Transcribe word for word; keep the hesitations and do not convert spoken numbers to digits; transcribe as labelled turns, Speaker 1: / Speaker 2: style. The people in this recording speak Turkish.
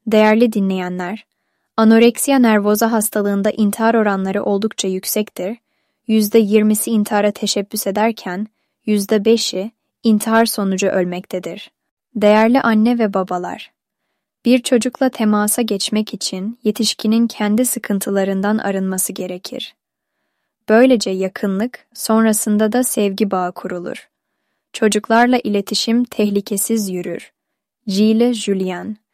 Speaker 1: Değerli dinleyenler, anoreksiya nervoza hastalığında intihar oranları oldukça yüksektir. yüzde yirmisi intihara teşebbüs ederken, yüzde beşi intihar sonucu ölmektedir. Değerli anne ve babalar, bir çocukla temasa geçmek için yetişkinin kendi sıkıntılarından arınması gerekir. Böylece yakınlık, sonrasında da sevgi bağı kurulur. Çocuklarla iletişim tehlikesiz yürür. Gilles Julien